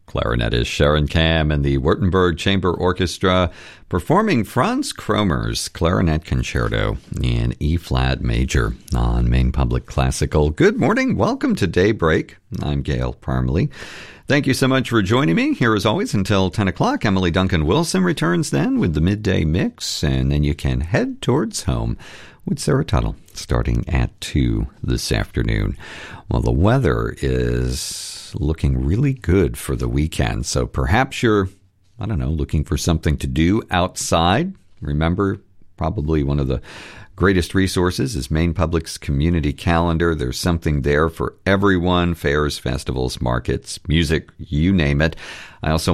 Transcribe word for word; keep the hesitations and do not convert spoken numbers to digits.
Clarinetist Sharon Kam and the Württemberg Chamber Orchestra performing Franz Kromer's Clarinet Concerto in E-flat major on Maine Public Classical. Good morning. Welcome to Daybreak. I'm Gail Parmalee. Thank you so much for joining me here as always until ten o'clock. Emily Duncan Wilson returns then with the midday mix, and then you can head towards home with Sarah Tuttle starting at two this afternoon. Well, the weather is looking really good for the weekend, so perhaps you're, I don't know, looking for something to do outside. Remember, probably one of the greatest resources is Maine Public's community calendar. There's something there for everyone: fairs, festivals, markets, music, you name it. I also